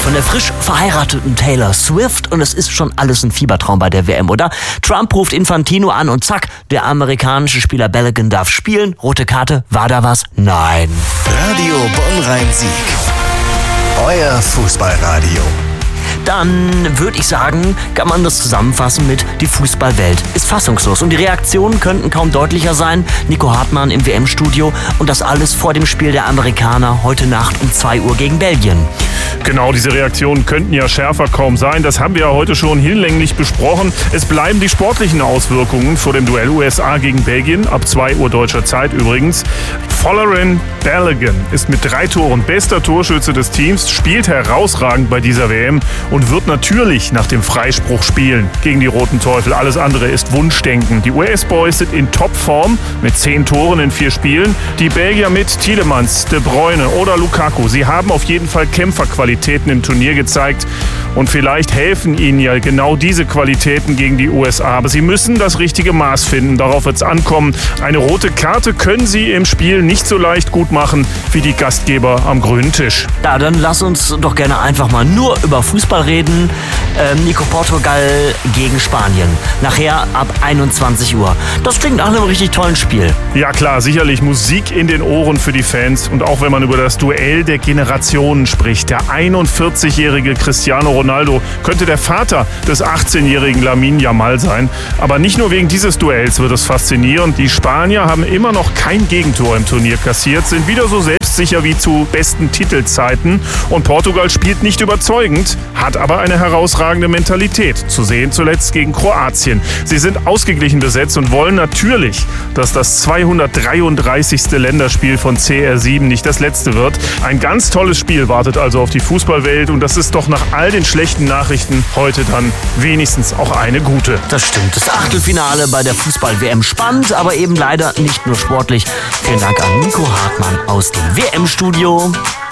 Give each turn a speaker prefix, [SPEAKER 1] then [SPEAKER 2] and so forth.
[SPEAKER 1] Von der frisch verheirateten Taylor Swift und es ist schon alles ein Fiebertraum bei der WM, oder? Trump ruft Infantino an und zack, der amerikanische Spieler Balogun darf spielen. Rote Karte, war da was? Nein.
[SPEAKER 2] Radio Bonn-Rhein-Sieg. Euer Fußballradio.
[SPEAKER 1] Dann würde ich sagen, kann man das zusammenfassen mit: die Fußballwelt ist fassungslos. Und die Reaktionen könnten kaum deutlicher sein. Nico Hartmann im WM-Studio und das alles vor dem Spiel der Amerikaner heute Nacht um 2 Uhr gegen Belgien.
[SPEAKER 3] Genau, diese Reaktionen könnten ja schärfer kaum sein. Das haben wir ja heute schon hinlänglich besprochen. Es bleiben die sportlichen Auswirkungen vor dem Duell USA gegen Belgien, ab 2 Uhr deutscher Zeit übrigens. Folarin Balogun ist mit 3 Toren bester Torschütze des Teams, spielt herausragend bei dieser WM und wird natürlich nach dem Freispruch spielen gegen die Roten Teufel. Alles andere ist Wunschdenken. Die US-Boys sind in Topform mit 10 Toren in 4 Spielen. Die Belgier mit Tielemans, De Bruyne oder Lukaku. Sie haben auf jeden Fall Kämpferqualitäten im Turnier gezeigt. Und vielleicht helfen ihnen ja genau diese Qualitäten gegen die USA. Aber sie müssen das richtige Maß finden. Darauf wird es ankommen. Eine rote Karte können sie im Spiel nicht so leicht gut machen wie die Gastgeber am grünen Tisch.
[SPEAKER 1] Ja, dann lass uns doch gerne einfach mal nur über Fußball reden. Nico, Portugal gegen Spanien. Nachher ab 21 Uhr. Das klingt nach einem richtig tollen Spiel.
[SPEAKER 3] Ja klar, sicherlich Musik in den Ohren für die Fans. Und auch wenn man über das Duell der Generationen spricht. Der 41-jährige Cristiano Ronaldo könnte der Vater des 18-jährigen Lamine Yamal sein. Aber nicht nur wegen dieses Duells wird es faszinierend. Die Spanier haben immer noch kein Gegentor im Turnier kassiert, sind wieder so selbstsicher wie zu besten Titelzeiten. Und Portugal spielt nicht überzeugend, hat aber eine herausragende Mentalität. Zu sehen zuletzt gegen Kroatien. Sie sind ausgeglichen besetzt und wollen natürlich, dass das 233. Länderspiel von CR7 nicht das letzte wird. Ein ganz tolles Spiel wartet also auf die Fußballwelt und das ist doch nach all den schlechten Nachrichten heute dann wenigstens auch eine gute.
[SPEAKER 1] Das stimmt. Das Achtelfinale bei der Fußball-WM spannend, aber eben leider nicht nur sportlich. Vielen Dank an Nico Hartmann aus dem WM-Studio.